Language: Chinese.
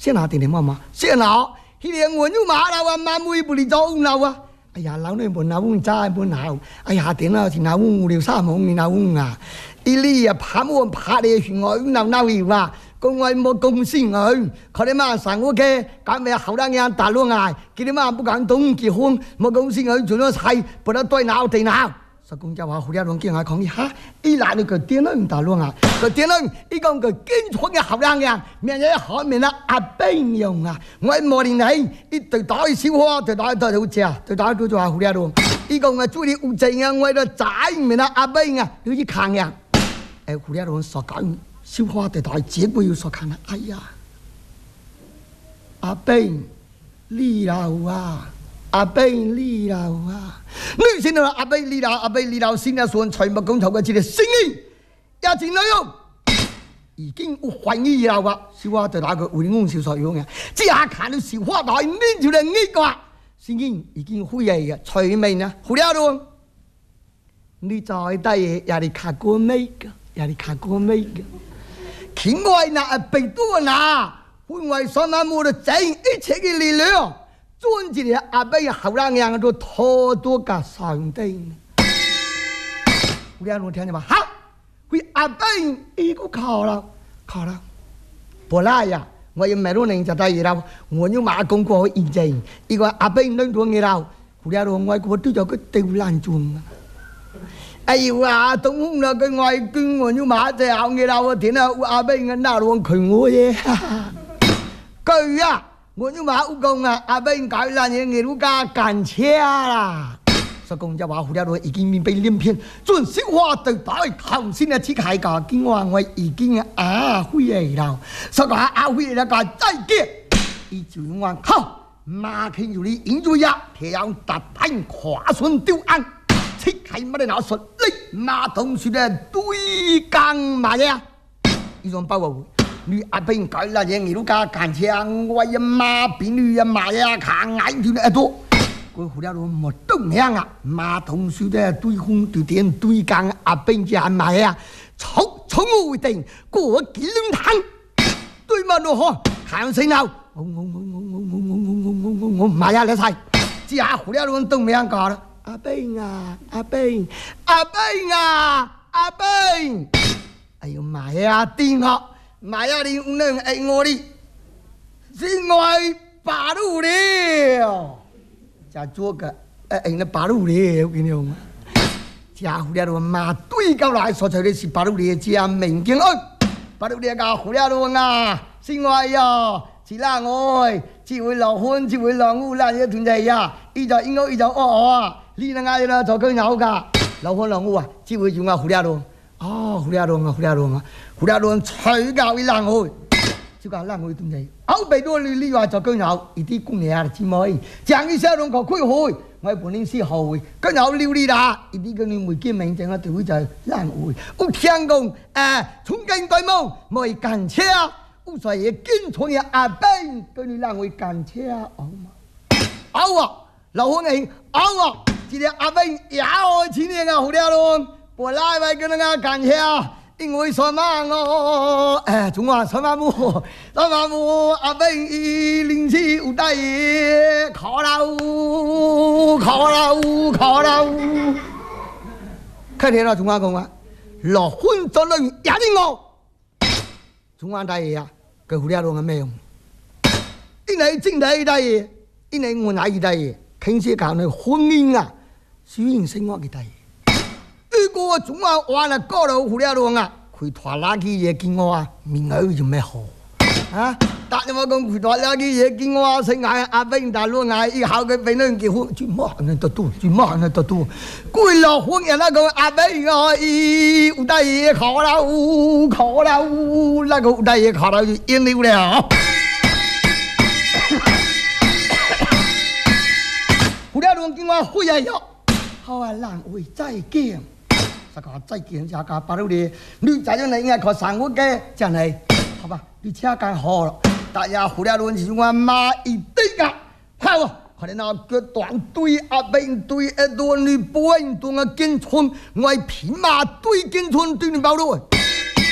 先拿点点妈妈，先拿，迄个我就马老啊，妈妹不离走老啊。哎呀，老女本老翁渣本老，哎呀，点了是老翁了三毛你老翁啊，伊哩啊拍我拍你去我闹闹伊话。公爱冇公司佢，佢哋嘛上屋企，揀咩後生人大佬嗌，佢哋嘛不敢動結婚，冇公司佢做咗菜，不得對鬧地鬧。所以公就話胡家龍叫我講一下，伊嗱你個點樣大佬啊？個點樣？伊講個堅強嘅後生人，明日後面啦阿兵用啊！我冇年嚟，伊對打小花，對打對好正，對打叫做話胡家龍。伊講我做啲有正啊，我喺度仔面啦阿兵啊，你去看呀！誒胡家龍所講。小花對待這個要所看啦，哎呀，阿兵呢流啊，阿兵呢流啊，女先啦，阿兵呢流，阿兵呢流先啦，算財務工頭嘅這個聲音，也前女用，已經有懷疑了啊，小花對那個為我小所用嘅，只下看到小花台面條嚟呢個，聲音已經灰嘅，隨命啊，好了咯，你再帶嘢也嚟看過未嘅，也嚟看過未嘅。境外那被多那，本外所那冇得整一切嘅力量，專治嘅阿伯後生人都拖多個上帝。胡家龍聽見嘛？哈！佢阿伯一個考了，不來呀！我要買到人就得了，我要馬公過去驗證，一個阿伯能做嘅啦。胡家龍我個都有個丟爛鐘啊！哎呦啊！東風啦，佢外軍我要馬仔後嘅啦，我天啊！阿伯嘅那路佢我嘢，佢啊！我要馬烏公啊！阿伯搞爛嘢嘅路家趕車啦！所以講就話胡家路已經面被連片，盡小花對打頭先啊！只係個見我已經啊灰嚟啦，所以講啊灰嚟個再見，一就話靠馬佢有你引住呀，太陽突然跨順丟安。切係乜嘢拿出力馬同樹嘅對更嘛嘢？呢種包圍你阿邊改啦嘢，你都加間車我一馬邊你一馬嘢行矮條一多，佢胡家佬冇東響啊！馬同樹嘅對空對電對更阿邊只馬嘢，草草會定過幾兩趟，對乜都好行死鬧，我馬嘢嚟晒，只下胡家佬東響講啦。阿兵啊，阿兵，阿兵啊，阿兵！哎呦媽呀，電學，媽呀，你唔能愛我哩，是我八路了，就做個那八路了，我跟你講，家伙咧都媽對過來，所在的是八路了，家明經安，八路了個胡了都啊，是我呀。是啦，我只會流汗，只會流污啦，嘢團體呀，依就應該依就啊，呢兩嗌啦就佢有噶，流汗流污啊，只會用啊胡家路，胡家路吹教一冷去，就講冷去團體，後背多你話就佢有，一啲公嘢姊妹，將啲小龍個開去，我本身是後會，佢有料理啦，一啲嘅你沒見明正啊，就會就冷去，我聽講從近對夢冇趕車。我說也跟從也阿伯跟你讓我趕車啊！老紅你今天阿伯也我請你個胡了咯，不來為跟那個趕車，因為什麼我中華什麼母阿伯臨時有帶嘢考了，看見了中華公啊，老紅做人也定我。中華大爺啊，佢胡了龍係咩用？因為正大大爺，因為我哪一大爺，傾斜講你婚姻啊，屬於生活嘅大爺。如果中華話啦，過到胡了龍啊，佢拖拉機嘢見我啊，面口就咩好啊？但係我講佢拖拉機嘢見我啊，成嗌阿兵大佬嗌以後佢俾人結婚，最乜人得多，佢老婚人那個阿兵啊，有大爺考了，那個有大爺考了就應了了。胡了龍見我回來了，好啊，兩位再見。這個再見這個八路的女仔就應該靠上我嘅，真係好吧？你車間好了，大家胡了龍是我媽一對個，好啊！可能那個短對阿兵對一段女波，對我跟村，我匹馬對跟村對你包路。